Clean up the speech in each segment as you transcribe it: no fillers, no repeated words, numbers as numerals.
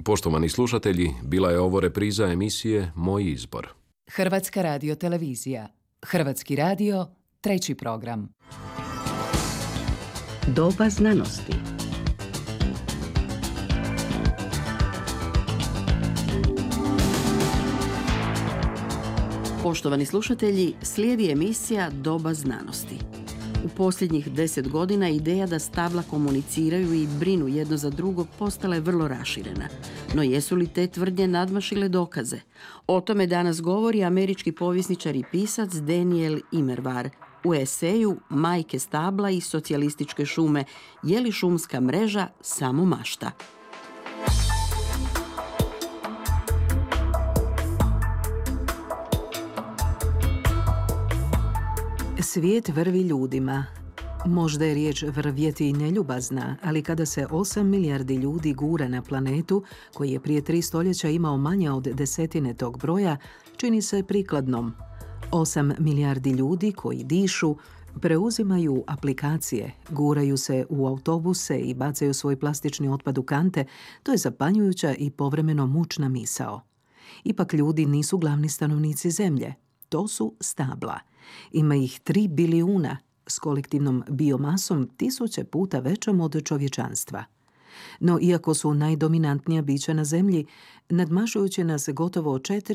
Poštovani slušatelji, bila je ovo repriza emisije Moj izbor. Hrvatska radiotelevizija. Hrvatski radio, 3. program. Doba znanosti. Poštovani slušatelji, slijedi emisija Doba znanosti. U posljednjih 10 godina ideja da stabla komuniciraju i brinu jedno za drugo postala je vrlo raširena. No jesu li te tvrdnje nadmašile dokaze? O tome danas govori američki povjesničar i pisac Daniel Immerwahr u eseju Majke stabla i socijalističke šume. Je li šumska mreža samo mašta? Svijet vrvi ljudima. Možda je riječ vrvjeti i neljubazna, ali kada se 8 milijardi ljudi gura na planetu, koji je prije 3 stoljeća imao manje od 10% tog broja, čini se prikladnom. 8 milijardi ljudi koji dišu, preuzimaju aplikacije, guraju se u autobuse i bacaju svoj plastični otpad u kante, to je zapanjujuća i povremeno mučna misao. Ipak ljudi nisu glavni stanovnici zemlje. To su stabla. Ima ih 3 bilijuna s kolektivnom biomasom 1000 puta većom od čovječanstva. No, iako su najdominantnija bića na zemlji, nadmašujući nas gotovo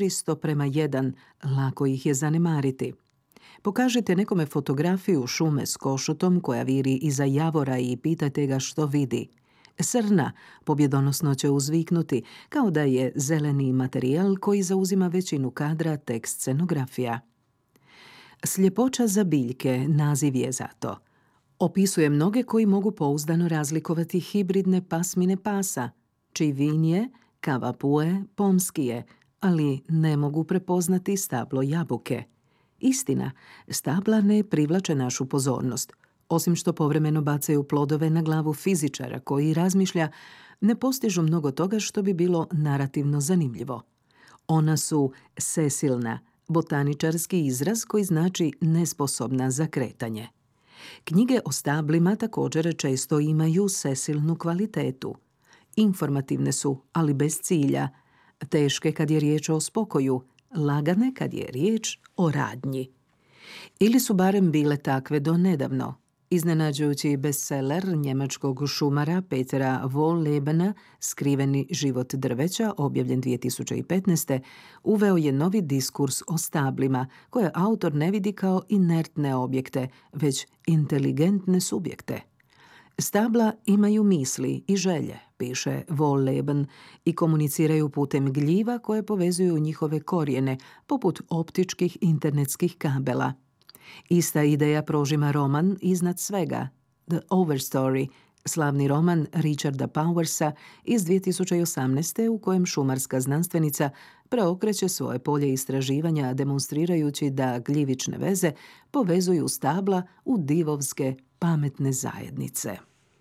400:1, lako ih je zanemariti. Pokažite nekome fotografiju šume s košutom koja viri iza javora i pitajte ga što vidi. Srna pobjedonosno će uzviknuti, kao da je zeleni materijal koji zauzima većinu kadra tek scenografija. Sljepoća za biljke naziv je za to. Opisuje mnoge koji mogu pouzdano razlikovati hibridne pasmine pasa, čivinje, kavapue, pomskije, ali ne mogu prepoznati stablo jabuke. Istina, stabla ne privlače našu pozornost. Osim što povremeno bacaju plodove na glavu fizičara koji razmišlja, ne postižu mnogo toga što bi bilo narativno zanimljivo. Ona su sesilna, botaničarski izraz koji znači nesposobna za kretanje. Knjige o stablima također često imaju sesilnu kvalitetu. Informativne su, ali bez cilja, teške kad je riječ o spokoju, lagane kad je riječ o radnji. Ili su barem bile takve do nedavno. Iznenađujući bestseller njemačkog šumara Petera Wohllebena Skriveni život drveća, objavljen 2015. uveo je novi diskurs o stablima, koje autor ne vidi kao inertne objekte, već inteligentne subjekte. Stabla imaju misli i želje, piše Wohlleben, i komuniciraju putem gljiva koje povezuju njihove korijene, poput optičkih internetskih kabela. Ista ideja prožima roman Iznad svega, The Overstory, slavni roman Richarda Powersa iz 2018. u kojem šumarska znanstvenica preokreće svoje polje istraživanja demonstrirajući da gljivične veze povezuju stabla u divovske pametne zajednice.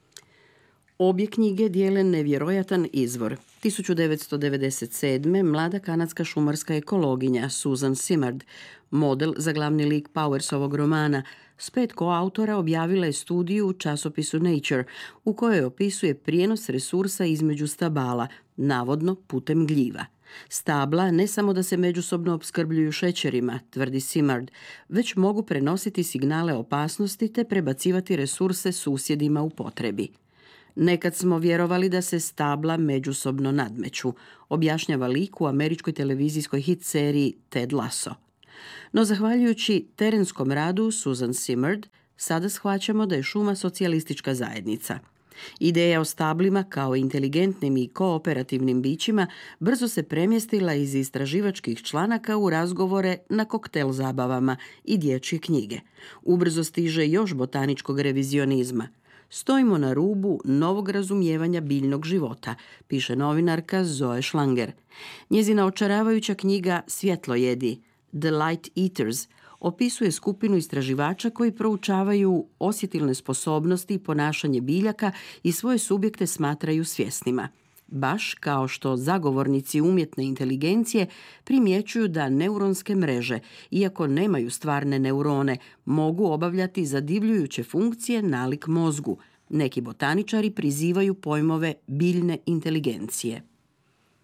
Obje knjige dijele nevjerojatan izvor. 1997. mlada kanadska šumarska ekologinja Susan Simard, model za glavni lik Powersovog romana, s 5 koautora objavila je studiju u časopisu Nature u kojoj opisuje prijenos resursa između stabala, navodno putem gljiva. Stabla ne samo da se međusobno opskrbljuju šećerima, tvrdi Simard, već mogu prenositi signale opasnosti te prebacivati resurse susjedima u potrebi. Nekad smo vjerovali da se stabla međusobno nadmeću, objašnjava lik u američkoj televizijskoj hit seriji Ted Lasso. No zahvaljujući terenskom radu Susan Simard, sada shvaćamo da je šuma socijalistička zajednica. Ideja o stablima kao inteligentnim i kooperativnim bićima brzo se premjestila iz istraživačkih članaka u razgovore na koktel zabavama i dječje knjige. Ubrzo stiže još botaničkog revizionizma. Stojimo na rubu novog razumijevanja biljnog života, piše novinarka Zoe Schlanger. Njezina očaravajuća knjiga Svjetlojedi, The Light Eaters, opisuje skupinu istraživača koji proučavaju osjetilne sposobnosti i ponašanje biljaka i svoje subjekte smatraju svjesnima. Baš kao što zagovornici umjetne inteligencije primjećuju da neuronske mreže, iako nemaju stvarne neurone, mogu obavljati zadivljujuće funkcije nalik mozgu. Neki botaničari prizivaju pojmove biljne inteligencije.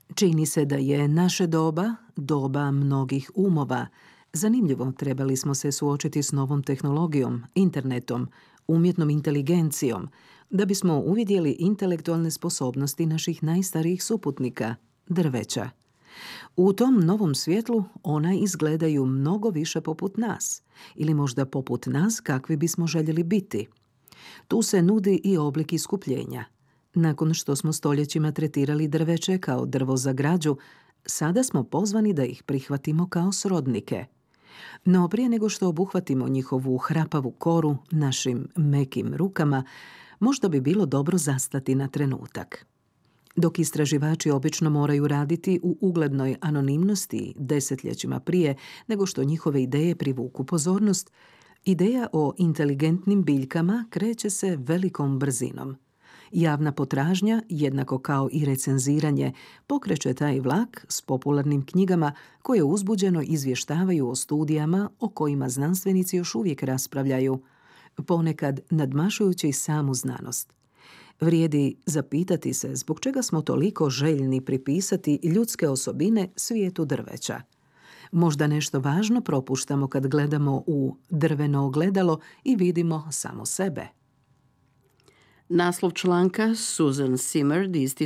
Čini se da je naše doba, doba mnogih umova. Zanimljivo, trebali smo se suočiti s novom tehnologijom, internetom, umjetnom inteligencijom, da bismo uvidjeli intelektualne sposobnosti naših najstarijih suputnika, drveća. U tom novom svjetlu ona izgledaju mnogo više poput nas, ili možda poput nas kakvi bismo željeli biti. Tu se nudi i oblik iskupljenja. Nakon što smo stoljećima tretirali drveće kao drvo za građu, sada smo pozvani da ih prihvatimo kao srodnike. No prije nego što obuhvatimo njihovu hrapavu koru našim mekim rukama, možda bi bilo dobro zastati na trenutak. Dok istraživači obično moraju raditi u uglednoj anonimnosti desetljećima prije nego što njihove ideje privuku pozornost, ideja o inteligentnim biljkama kreće se velikom brzinom. Javna potražnja, jednako kao i recenziranje, pokreće taj vlak s popularnim knjigama koje uzbuđeno izvještavaju o studijama o kojima znanstvenici još uvijek raspravljaju, ponekad nadmašujući samu znanost. Vrijedi zapitati se zbog čega smo toliko željni pripisati ljudske osobine svijetu drveća. Možda nešto važno propuštamo kad gledamo u drveno ogledalo i vidimo samo sebe. Naslov članka Susan Simard iz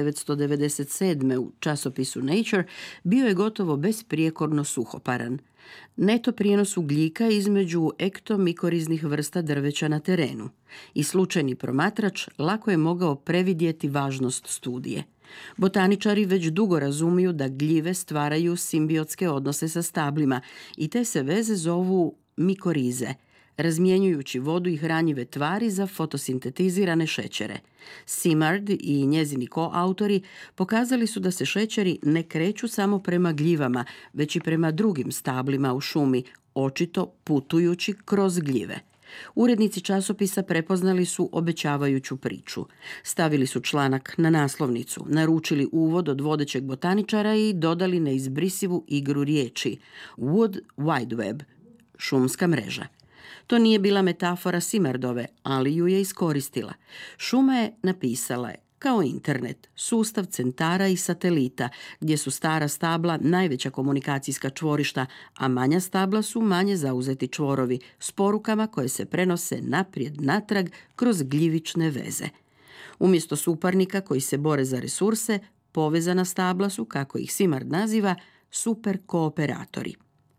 1997. u časopisu Nature bio je gotovo besprijekorno suhoparan. Neto prijenos ugljika između ektomikoriznih vrsta drveća na terenu i slučajni promatrač lako je mogao previdjeti važnost studije. Botaničari već dugo razumiju da gljive stvaraju simbiotske odnose sa stablima i te se veze zovu mikorize, razmjenjujući vodu i hranjive tvari za fotosintetizirane šećere. Simard i njezini koautori pokazali su da se šećeri ne kreću samo prema gljivama, već i prema drugim stablima u šumi, očito putujući kroz gljive. Urednici časopisa prepoznali su obećavajuću priču. Stavili su članak na naslovnicu, naručili uvod od vodećeg botaničara i dodali neizbrisivu igru riječi Wood Wide Web, šumska mreža. To nije bila metafora Simardove, ali ju je iskoristila. Šuma je napisala je, kao internet, sustav centara i satelita, gdje su stara stabla najveća komunikacijska čvorišta, a manja stabla su manje zauzeti čvorovi s porukama koje se prenose naprijed natrag kroz gljivične veze. Umjesto suparnika koji se bore za resurse, povezana stabla su, kako ih Simard naziva, super kooperatori.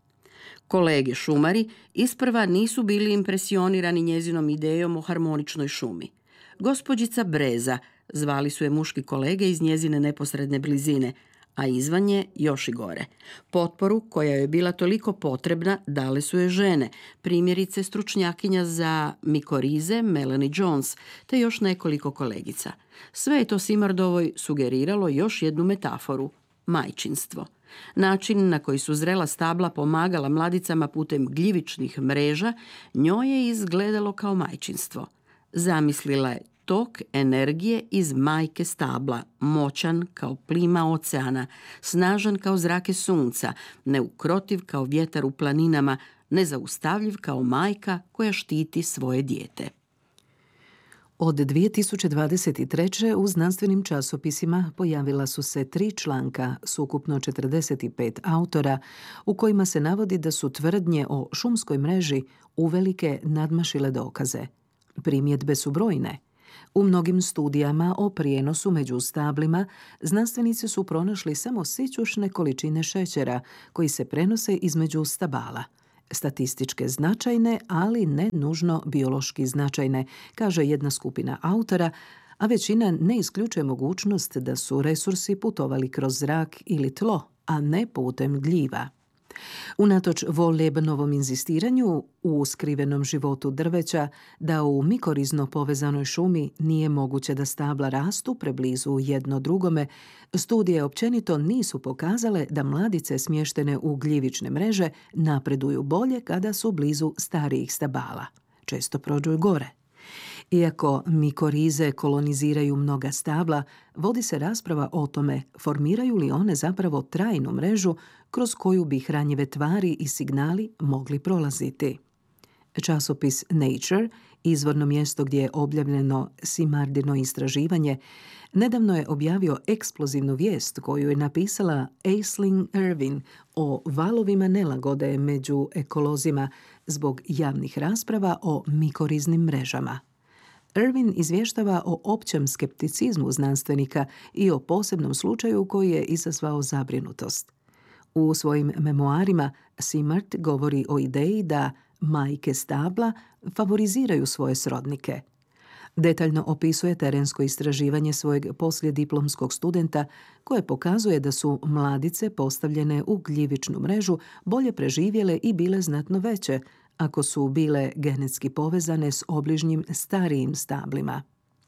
Kolege šumari isprva nisu bili impresionirani njezinom idejom o harmoničnoj šumi. Gospođica Breza, zvali su je muški kolege iz njezine neposredne blizine, a izvan je još i gore. Potporu koja je bila toliko potrebna dale su je žene, primjerice stručnjakinja za mikorize Melanie Jones, te još nekoliko kolegica. Sve je to Simardovoj sugeriralo još jednu metaforu – majčinstvo. Način na koji su zrela stabla pomagala mladicama putem gljivičnih mreža njoj je izgledalo kao majčinstvo. Zamislila je tok energije iz majke stabla, moćan kao plima oceana, snažan kao zrake sunca, neukrotiv kao vjetar u planinama, nezaustavljiv kao majka koja štiti svoje dijete. Od 2023. u znanstvenim časopisima pojavila su se 3 članka s ukupno 45 autora u kojima se navodi da su tvrdnje o šumskoj mreži uvelike nadmašile dokaze. Primjedbe su brojne. U mnogim studijama o prijenosu među stablima znanstvenici su pronašli samo sićušne količine šećera koji se prenose između stabala. Statističke značajne, ali ne nužno biološki značajne, kaže jedna skupina autora, a većina ne isključuje mogućnost da su resursi putovali kroz zrak ili tlo, a ne putem gljiva. Unatoč Volebnovom inzistiranju u skrivenom životu drveća da u mikorizno povezanoj šumi nije moguće da stabla rastu preblizu jedno drugome, studije općenito nisu pokazale da mladice smještene u gljivične mreže napreduju bolje kada su blizu starijih stabala. Često prođu gore. Iako mikorize koloniziraju mnoga stabla, vodi se rasprava o tome formiraju li one zapravo trajnu mrežu kroz koju bi hranjive tvari i signali mogli prolaziti. Časopis Nature, izvorno mjesto gdje je objavljeno Simardino istraživanje, Nedavno je objavio eksplozivnu vijest koju je napisala Aisling Irvin o valovima nelagode među ekolozima zbog javnih rasprava o mikoriznim mrežama. Irvin izvještava o općem skepticizmu znanstvenika i o posebnom slučaju koji je izazvao zabrinutost. U svojim memoarima Simard govori o ideji da majke stabla favoriziraju svoje srodnike. Detaljno opisuje terensko istraživanje svojeg poslijediplomskog studenta koje pokazuje da su mladice postavljene u gljivičnu mrežu bolje preživjele i bile znatno veće ako su bile genetski povezane s obližnjim starijim stablima.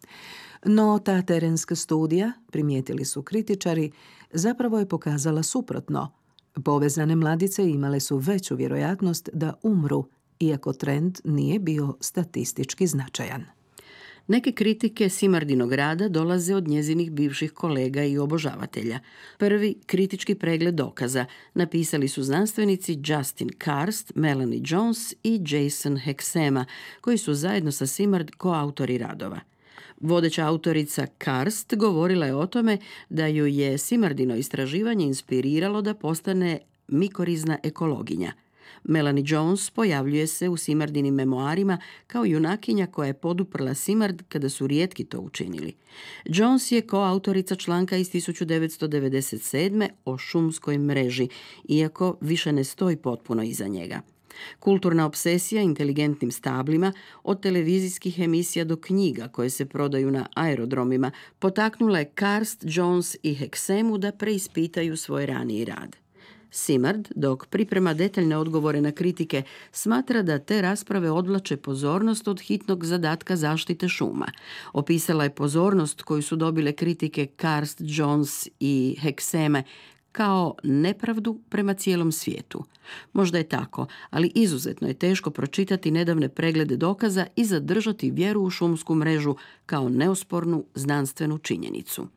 No ta terenska studija, primijetili su kritičari, zapravo je pokazala suprotno. Povezane mladice imale su veću vjerojatnost da umru, iako trend nije bio statistički značajan. Neke kritike Simardinog rada dolaze od njezinih bivših kolega i obožavatelja. Prvi kritički pregled dokaza napisali su znanstvenici Justin Karst, Melanie Jones i Jason Hexema, koji su zajedno sa Simard koautori radova. Vodeća autorica Karst govorila je o tome da ju je Simardino istraživanje inspiriralo da postane mikorizna ekologinja. Melanie Jones pojavljuje se u Simardinim memoarima kao junakinja koja je poduprla Simard kada su rijetki to učinili. Jones je koautorica članka iz 1997. o šumskoj mreži, iako više ne stoji potpuno iza njega. Kulturna obsesija inteligentnim stablima, od televizijskih emisija do knjiga koje se prodaju na aerodromima, potaknula je Karst, Jones i Hexemu da preispitaju svoj raniji rad. Simard, dok priprema detaljne odgovore na kritike, smatra da te rasprave odvlače pozornost od hitnog zadatka zaštite šuma. Opisala je pozornost koju su dobile kritike Karst, Jones i Hexeme kao nepravdu prema cijelom svijetu. Možda je tako, ali izuzetno je teško pročitati nedavne preglede dokaza i zadržati vjeru u šumsku mrežu kao neospornu znanstvenu činjenicu.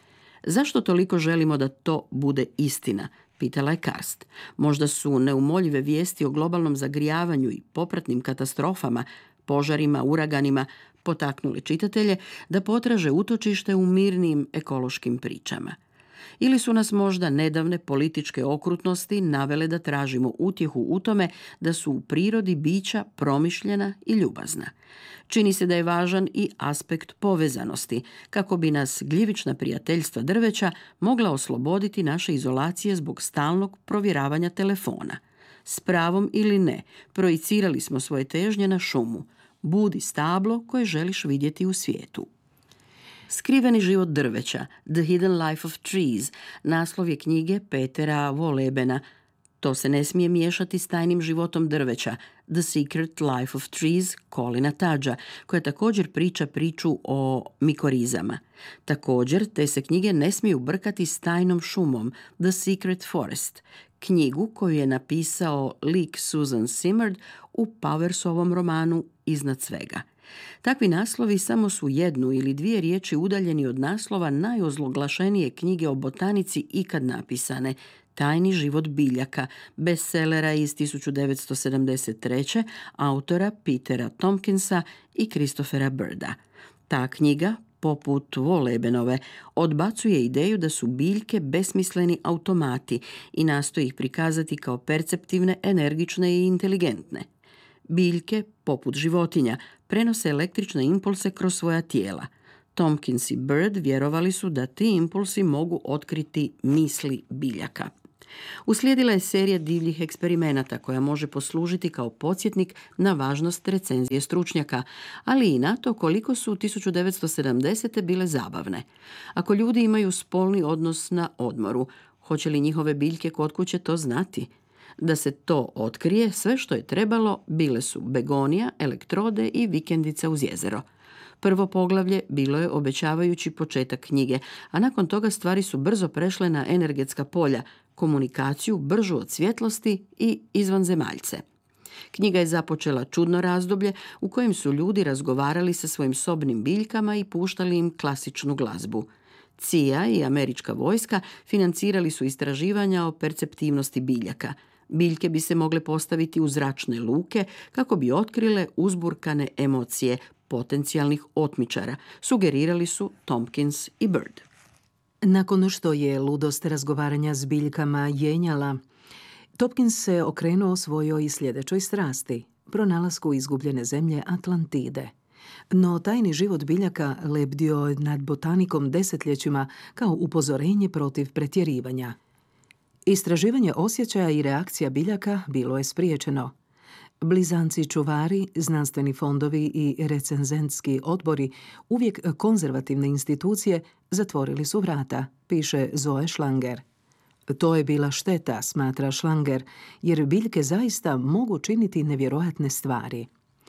Zašto toliko želimo da to bude istina? Pitala je Karst. Možda su neumoljive vijesti o globalnom zagrijavanju i popratnim katastrofama, požarima, uraganima, potaknuli čitatelje da potraže utočište u mirnim ekološkim pričama. Ili su nas možda nedavne političke okrutnosti navele da tražimo utjehu u tome da su u prirodi bića promišljena i ljubazna. Čini se da je važan i aspekt povezanosti, kako bi nas gljivična prijateljstva drveća mogla osloboditi naše izolacije zbog stalnog provjeravanja telefona. S pravom ili ne, projicirali smo svoje težnje na šumu. Budi stablo koje želiš vidjeti u svijetu. Skriveni život drveća, The Hidden Life of Trees, naslov je knjige Petera Wohlebena. To se ne smije miješati s tajnim životom drveća, The Secret Life of Trees, Colina Tudgea, koja također priča priču o mikorizama. Također, te se knjige ne smiju brkati s tajnom šumom, The Secret Forest, knjigu koju je napisao lik Susan Simard u Powersovom romanu Iznad svega. Takvi naslovi samo su jednu ili dvije riječi udaljeni od naslova najozloglašenije knjige o botanici ikad napisane, Tajni život biljaka, bestsellera iz 1973. autora Petera Tompkinsa i Christophera Birda. Ta knjiga, poput Wohlebenove, odbacuje ideju da su biljke besmisleni automati i nastoji ih prikazati kao perceptivne, energične i inteligentne. Biljke, poput životinja, prenose električne impulse kroz svoja tijela. Tompkins i Bird vjerovali su da ti impulsi mogu otkriti misli biljaka. Uslijedila je serija divljih eksperimenata koja može poslužiti kao podsjetnik na važnost recenzije stručnjaka, ali i na to koliko su 1970. bile zabavne. Ako ljudi imaju spolni odnos na odmoru, hoće li njihove biljke kod kuće to znati? Da se to otkrije, sve što je trebalo bile su begonija, elektrode i vikendica uz jezero. Prvo poglavlje bilo je obećavajući početak knjige, a nakon toga stvari su brzo prešle na energetska polja, komunikaciju bržu od svjetlosti i izvanzemaljce. Knjiga je započela čudno razdoblje u kojem su ljudi razgovarali sa svojim sobnim biljkama i puštali im klasičnu glazbu. CIA i američka vojska financirali su istraživanja o perceptivnosti biljaka. Biljke bi se mogle postaviti u zračne luke kako bi otkrile uzburkane emocije, potencijalnih otmičara, sugerirali su Tompkins i Bird. Nakon što je ludost razgovaranja s biljkama jenjala, Tompkins se okrenuo svojoj sljedećoj strasti, pronalasku izgubljene zemlje Atlantide. No tajni život biljaka lebdio je nad botanikom desetljećima kao upozorenje protiv pretjerivanja. Istraživanje osjećaja i reakcija biljaka bilo je spriječeno. Blizanci čuvari, znanstveni fondovi i recenzentski odbori, uvijek konzervativne institucije, zatvorili su vrata, piše Zoe Schlanger. To je bila šteta, smatra Schlanger, jer biljke zaista mogu činiti nevjerojatne stvari.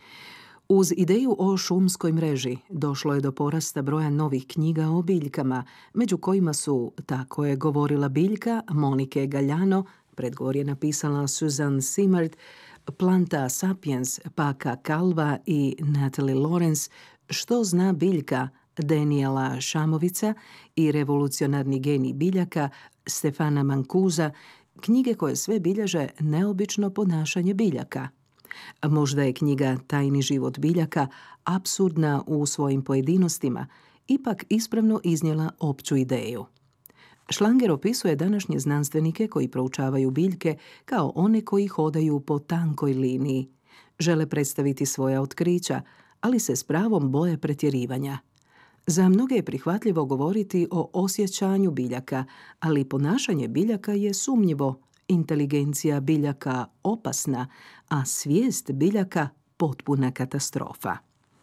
Uz ideju o šumskoj mreži došlo je do porasta broja novih knjiga o biljkama, među kojima su Tako je govorila biljka Monike Galliano, predgovor je napisala Susan Simard, Planta Sapiens Paka Kalva i Natalie Lawrence, Što zna biljka Daniela Šamovica i Revolucionarni genij biljaka Stefana Mancusa, knjige koje sve bilježe neobično ponašanje biljaka. Možda je knjiga Tajni život biljaka apsurdna u svojim pojedinostima, ipak ispravno iznijela opću ideju. Schlanger opisuje današnje znanstvenike koji proučavaju biljke kao one koji hodaju po tankoj liniji. Žele predstaviti svoja otkrića, ali se s pravom boje pretjerivanja. Za mnoge je prihvatljivo govoriti o osjećanju biljaka, ali ponašanje biljaka je sumnjivo, inteligencija biljaka opasna, a svijest biljaka potpuna katastrofa.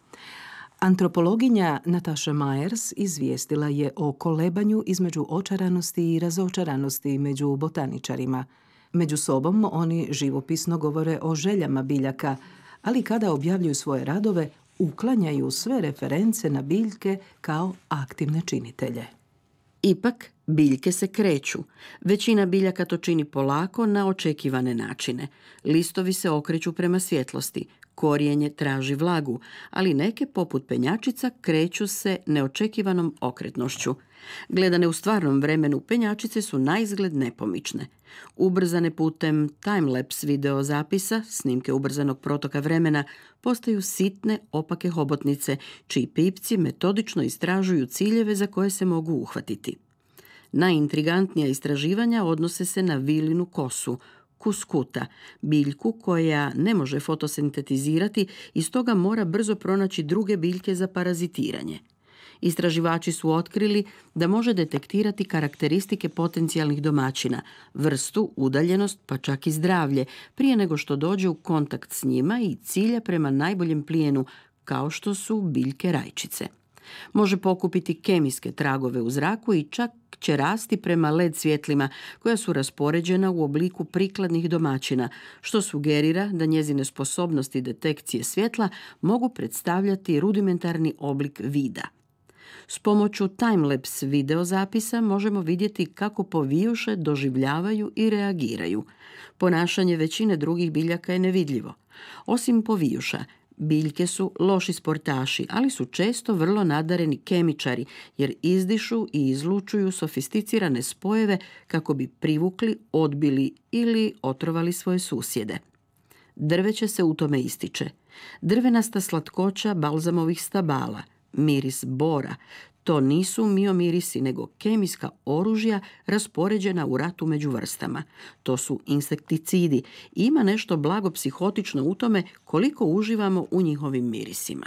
Antropologinja Natasha Myers izvijestila je o kolebanju između očaranosti i razočaranosti među botaničarima. Među sobom oni živopisno govore o željama biljaka, ali kada objavljuju svoje radove, uklanjaju sve reference na biljke kao aktivne činitelje. Ipak, biljke se kreću. Većina biljaka to čini polako na očekivane načine. Listovi se okreću prema svjetlosti, korijenje traži vlagu, ali neke, poput penjačica, kreću se neočekivanom okretnošću. Gledane u stvarnom vremenu, penjačice su naizgled nepomične. Ubrzane putem timelapse video zapisa, snimke ubrzanog protoka vremena, postaju sitne, opake hobotnice, čiji pipci metodično istražuju ciljeve za koje se mogu uhvatiti. Najintrigantnija istraživanja odnose se na vilinu kosu, kuskuta, biljku koja ne može fotosintetizirati i stoga mora brzo pronaći druge biljke za parazitiranje. Istraživači su otkrili da može detektirati karakteristike potencijalnih domaćina, vrstu, udaljenost, pa čak i zdravlje, prije nego što dođe u kontakt s njima i cilja prema najboljem plijenu, kao što su biljke rajčice. Može pokupiti kemijske tragove u zraku i čak će rasti prema LED svjetlima koja su raspoređena u obliku prikladnih domaćina, što sugerira da njezine sposobnosti detekcije svjetla mogu predstavljati rudimentarni oblik vida. S pomoću timelapse video zapisa možemo vidjeti kako povijuše doživljavaju i reagiraju. Ponašanje većine drugih biljaka je nevidljivo. Osim povijuša, biljke su loši sportaši, ali su često vrlo nadareni kemičari jer izdišu i izlučuju sofisticirane spojeve kako bi privukli, odbili ili otrovali svoje susjede. Drveće se u tome ističe. Drvenasta slatkoća balzamovih stabala, miris bora, to nisu miomirisi nego kemijska oružja raspoređena u ratu među vrstama. To su insekticidi i ima nešto blago psihotično u tome koliko uživamo u njihovim mirisima.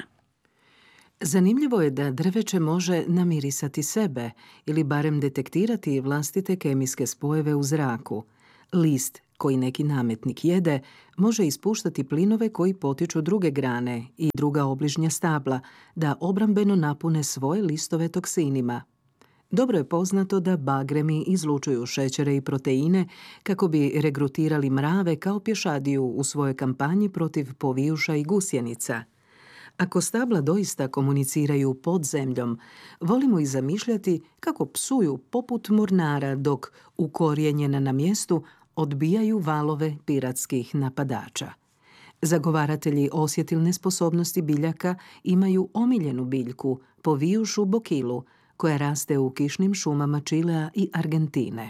Zanimljivo je da drveće može namirisati sebe ili barem detektirati vlastite kemijske spojeve u zraku. List koji neki nametnik jede može ispuštati plinove koji potiču druge grane i druga obližnja stabla da obrambeno napune svoje listove toksinima. Dobro je poznato da bagremi izlučuju šećere i proteine kako bi regrutirali mrave kao pješadiju u svojoj kampanji protiv povijuša i gusjenica. Ako stabla doista komuniciraju pod zemljom, volimo i zamišljati kako psuju poput mornara dok ukorijenjena na mjestu odbijaju valove piratskih napadača. Zagovaratelji osjetilne sposobnosti biljaka imaju omiljenu biljku, povijušu bokilu, koja raste u kišnim šumama Čilea i Argentine.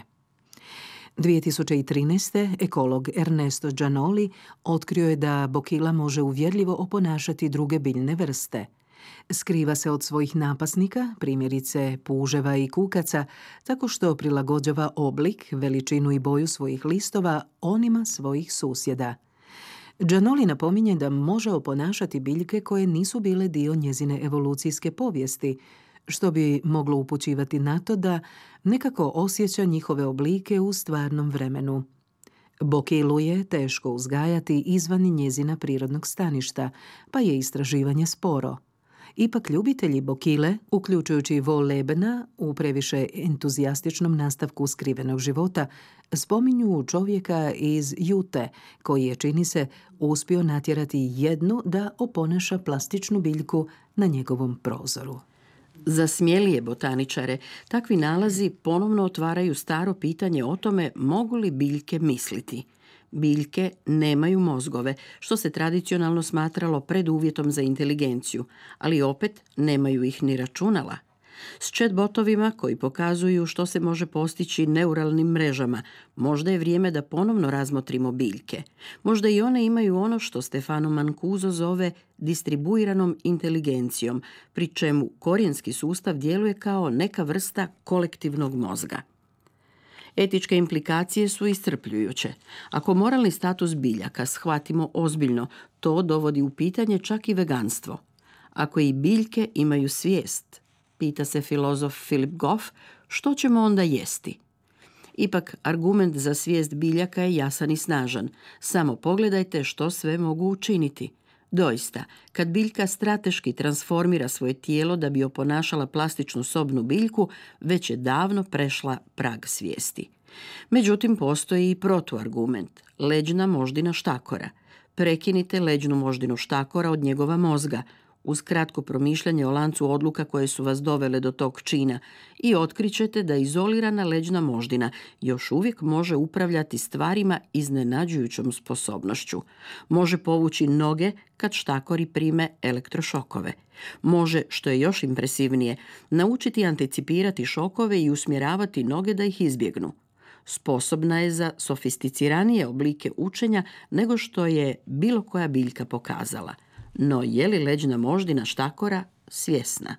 2013. ekolog Ernesto Giannoli otkrio je da bokila može uvjerljivo oponašati druge biljne vrste. Skriva se od svojih napasnika, primjerice puževa i kukaca, tako što prilagođava oblik, veličinu i boju svojih listova onima svojih susjeda. Giannoli napominje da može oponašati biljke koje nisu bile dio njezine evolucijske povijesti, što bi moglo upućivati na to da nekako osjeća njihove oblike u stvarnom vremenu. Bokilu je teško uzgajati izvan njezina prirodnog staništa, pa je istraživanje sporo. Ipak ljubitelji bokile, uključujući Vo Lebena u previše entuzijastičnom nastavku skrivenog života, spominju čovjeka iz Jute, koji je, čini se, uspio natjerati jednu da oponaša plastičnu biljku na njegovom prozoru. Za smjelije botaničare takvi nalazi ponovno otvaraju staro pitanje o tome mogu li biljke misliti. Biljke nemaju mozgove, što se tradicionalno smatralo preduvjetom za inteligenciju, ali opet nemaju ih ni računala. S chatbotovima koji pokazuju što se može postići neuralnim mrežama, možda je vrijeme da ponovno razmotrimo biljke. Možda i one imaju ono što Stefano Mancuso zove distribuiranom inteligencijom, pri čemu korijenski sustav djeluje kao neka vrsta kolektivnog mozga. Etičke implikacije su iscrpljujuće. Ako moralni status biljaka shvatimo ozbiljno, to dovodi u pitanje čak i veganstvo. Ako i biljke imaju svijest, pita se filozof Philip Goff, što ćemo onda jesti? Ipak, argument za svijest biljaka je jasan i snažan. Samo pogledajte što sve mogu učiniti. Doista, kad biljka strateški transformira svoje tijelo da bi oponašala plastičnu sobnu biljku, već je davno prešla prag svijesti. Međutim, postoji i protuargument, leđna moždina štakora. Prekinite leđnu moždinu štakora od njegova mozga, uz kratko promišljanje o lancu odluka koje su vas dovele do tog čina, i otkrićete da izolirana leđna moždina još uvijek može upravljati stvarima iznenađujućom sposobnošću. Može povući noge kad štakori prime elektrošokove. Može, što je još impresivnije, naučiti anticipirati šokove i usmjeravati noge da ih izbjegnu. Sposobna je za sofisticiranije oblike učenja nego što je bilo koja biljka pokazala. No je li leđna moždina štakora svjesna?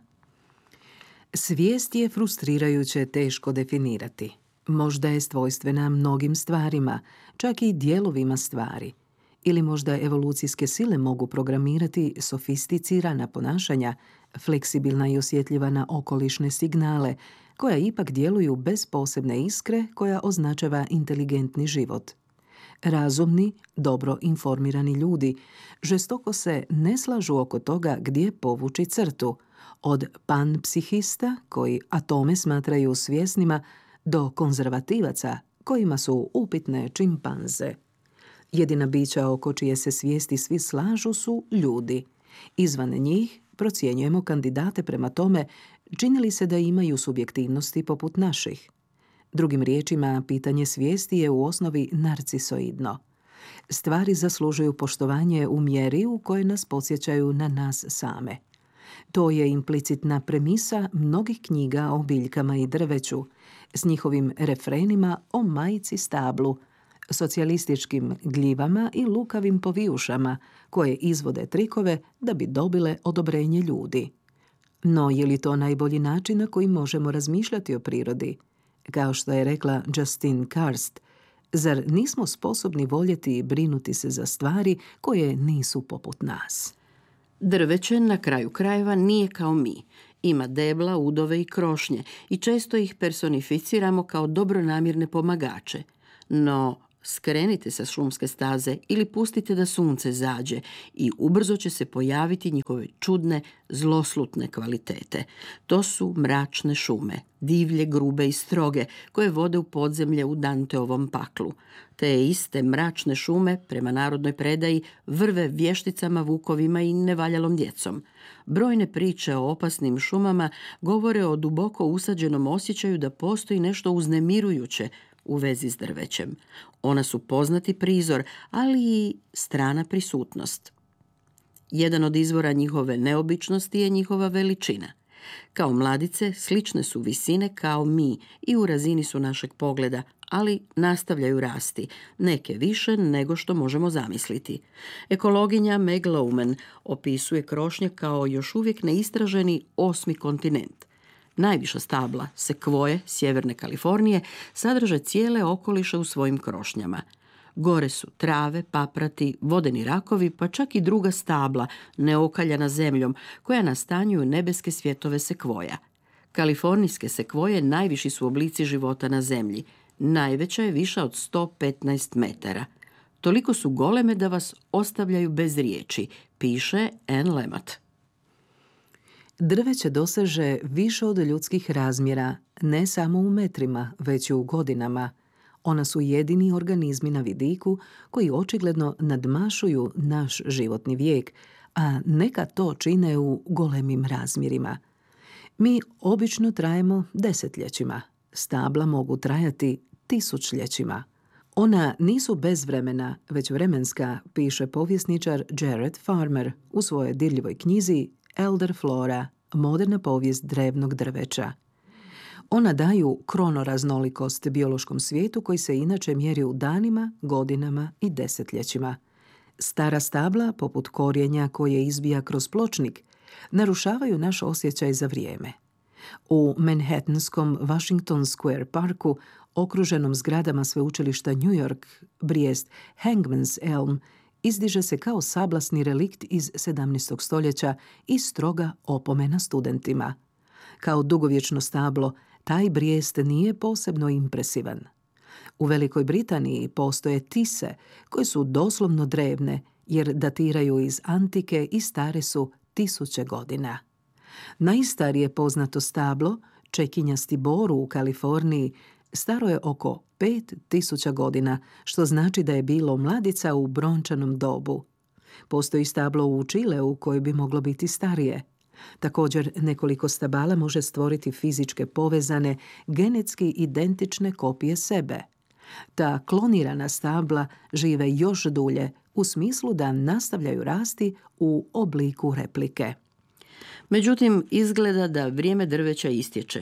Svijest je frustrirajuće teško definirati. Možda je svojstvena mnogim stvarima, čak i dijelovima stvari. Ili možda evolucijske sile mogu programirati sofisticirana ponašanja, fleksibilna i osjetljiva na okolišne signale, koja ipak djeluju bez posebne iskre koja označava inteligentni život. Razumni, dobro informirani ljudi žestoko se ne slažu oko toga gdje povući crtu, od panpsihista koji atome smatraju svjesnima do konzervativaca kojima su upitne čimpanze. Jedina bića oko čije se svijesti svi slažu su ljudi. Izvan njih procjenjujemo kandidate prema tome čini li se da imaju subjektivnosti poput naših. Drugim riječima, pitanje svijesti je u osnovi narcisoidno. Stvari zaslužuju poštovanje u mjeri u kojoj nas podsjećaju na nas same. To je implicitna premisa mnogih knjiga o biljkama i drveću, s njihovim refrenima o majci stablu, socijalističkim gljivama i lukavim povijušama koje izvode trikove da bi dobile odobrenje ljudi. No, je li to najbolji način na koji možemo razmišljati o prirodi? Kao što je rekla Justine Karst, zar nismo sposobni voljeti i brinuti se za stvari koje nisu poput nas? Drveće na kraju krajeva nije kao mi. Ima debla, udove i krošnje i često ih personificiramo kao dobronamjerne pomagače. No, skrenite sa šumske staze ili pustite da sunce zađe i ubrzo će se pojaviti njihove čudne, zloslutne kvalitete. To su mračne šume, divlje, grube i stroge, koje vode u podzemlje u Danteovom paklu. Te iste mračne šume, prema narodnoj predaji, vrve vješticama, vukovima i nevaljalom djecom. Brojne priče o opasnim šumama govore o duboko usađenom osjećaju da postoji nešto uznemirujuće u vezi s drvećem. Ona su poznati prizor, ali i strana prisutnost. Jedan od izvora njihove neobičnosti je njihova veličina. Kao mladice slične su visine kao mi i u razini su našeg pogleda, ali nastavljaju rasti, neke više nego što možemo zamisliti. Ekologinja Meg Lowman opisuje krošnje kao još uvijek neistraženi 8. kontinent. Najviša stabla, sekvoje Sjeverne Kalifornije, sadrže cijele okoliše u svojim krošnjama. Gore su trave, paprati, vodeni rakovi, pa čak i druga stabla, neokaljana zemljom, koja nastanjuju nebeske svjetove sekvoja. Kalifornijske sekvoje najviši su oblici života na zemlji. Najveća je viša od 115 metara. Toliko su goleme da vas ostavljaju bez riječi, piše Anne Lamott. Drveće doseže više od ljudskih razmjera, ne samo u metrima, već i u godinama. Ona su jedini organizmi na vidiku koji očigledno nadmašuju naš životni vijek, a neka to čine u golemim razmjerima. Mi obično trajemo desetljećima. Stabla mogu trajati tisućljećima. Ona nisu bezvremena, već vremenska, piše povjesničar Jared Farmer u svojoj dirljivoj knjizi Elder Flora, moderna povijest drevnog drveća. Ona daju kronoraznolikost biološkom svijetu koji se inače mjeri u danima, godinama i desetljećima. Stara stabla, poput korijenja koje izbija kroz pločnik, narušavaju naš osjećaj za vrijeme. U manhattanskom Washington Square parku, okruženom zgradama sveučilišta New York, brijest Hangman's Elm izdiže se kao sablasni relikt iz 17. stoljeća i stroga opomena studentima. Kao dugovječno stablo, taj brijest nije posebno impresivan. U Velikoj Britaniji postoje tise koje su doslovno drevne jer datiraju iz antike i stare su 1000 godina. Najstarije poznato stablo, čekinjasti boru u Kaliforniji, staro je oko 5000 godina, što znači da je bilo mladica u brončanom dobu. Postoji stablo u Čileu koje bi moglo biti starije. Također, nekoliko stabala može stvoriti fizičke povezane, genetski identične kopije sebe. Ta klonirana stabla žive još dulje, u smislu da nastavljaju rasti u obliku replike. Međutim, izgleda da vrijeme drveća istječe.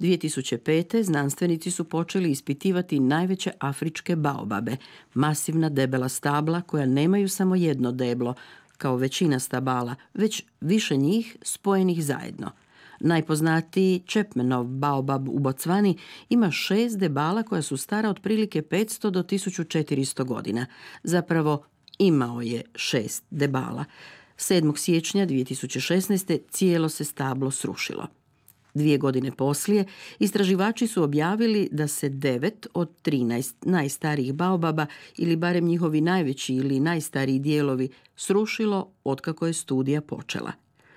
2005. znanstvenici su počeli ispitivati najveće afričke baobabe, masivna debela stabla koja nemaju samo jedno deblo, kao većina stabala, već više njih spojenih zajedno. Najpoznatiji Chapmanov baobab u Bocvani ima 6 debala koja su stara otprilike 500 do 1400 godina. Zapravo, imao je 6 debala. 7. siječnja 2016. cijelo se stablo srušilo. 2 godine poslije, istraživači su objavili da se 9 od 13 najstarijih baobaba, ili barem njihovi najveći ili najstariji dijelovi, srušilo otkako je studija počela.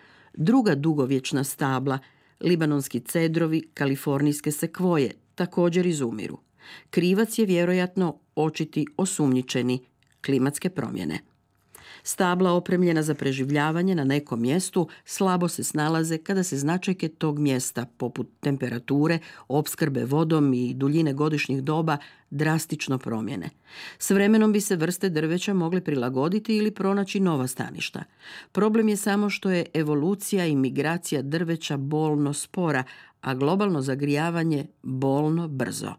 Druga dugovječna stabla, libanonski cedrovi, kalifornijske sekvoje, također izumiru. Krivac je vjerojatno očiti osumnjičeni klimatske promjene. Stabla opremljena za preživljavanje na nekom mjestu slabo se snalaze kada se značajke tog mjesta, poput temperature, opskrbe vodom i duljine godišnjih doba, drastično promjene. S vremenom bi se vrste drveća mogle prilagoditi ili pronaći nova staništa. Problem je samo što je evolucija i migracija drveća bolno spora, a globalno zagrijavanje bolno brzo.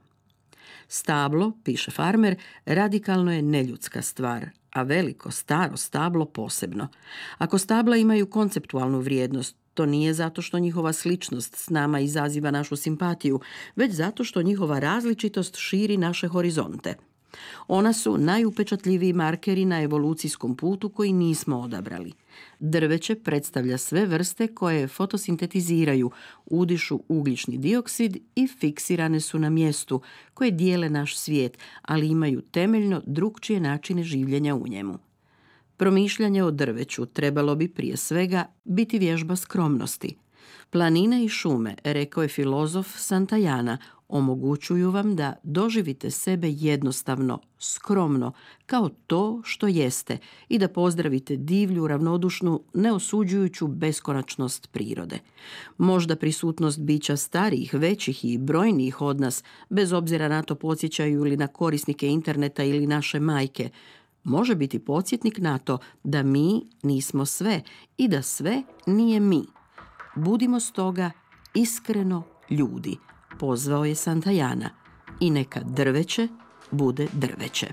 Stablo, piše Farmer, radikalno je neljudska stvar, a veliko, staro stablo posebno. Ako stabla imaju konceptualnu vrijednost, to nije zato što njihova sličnost s nama izaziva našu simpatiju, već zato što njihova različitost širi naše horizonte. Ona su najupečatljiviji markeri na evolucijskom putu koji nismo odabrali. Drveće predstavlja sve vrste koje fotosintetiziraju, udišu ugljični dioksid i fiksirane su na mjestu, koje dijele naš svijet, ali imaju temeljno drukčije načine življenja u njemu. Promišljanje o drveću trebalo bi prije svega biti vježba skromnosti. Planine i šume, rekao je filozof Santayana, omogućuju vam da doživite sebe jednostavno, skromno, kao to što jeste i da pozdravite divlju, ravnodušnu, neosuđujuću beskonačnost prirode. Možda prisutnost bića starijih, većih i brojnijih od nas, bez obzira na to podsjećaju ili na korisnike interneta ili naše majke, može biti podsjetnik na to da mi nismo sve i da sve nije mi. Budimo stoga iskreno ljudi, pozvao je Santayana, i neka drveće bude drveće.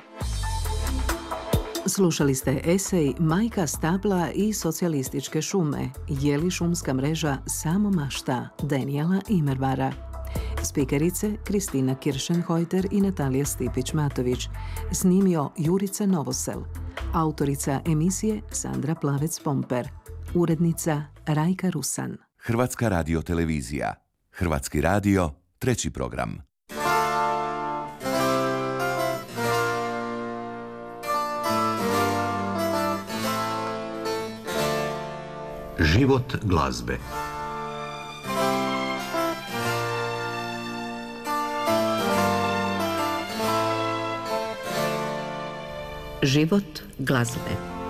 Slušali ste esej Majka stabla i socijalističke šume, je li šumska mreža samo mašta, Daniela Imervara. Spikerice Kristina Kiršenhojter i Natalija Stipić-Matović. Snimio Jurica Novosel. Autorica emisije Sandra Plavec-Pomper. Urednica Rajka Rusan. Hrvatska radiotelevizija. Hrvatski radio, 3. program. Život glazbe. Život glazbe.